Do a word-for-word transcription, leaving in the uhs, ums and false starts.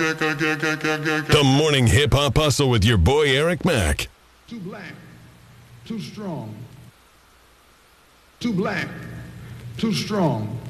The Morning Hip Hop Hustle with your boy Eric Mack. Too black, too strong. Too black, too strong.